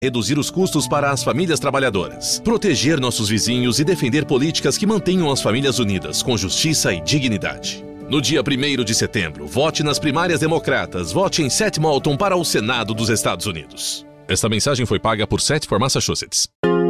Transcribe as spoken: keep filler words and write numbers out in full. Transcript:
reduzir os custos para as famílias trabalhadoras, proteger nossos vizinhos e defender políticas que mantenham as famílias unidas com justiça e dignidade. No dia primeiro de setembro, vote nas primárias democratas, vote em Seth Moulton para o Senado dos Estados Unidos. Esta mensagem foi paga por Seth for Massachusetts.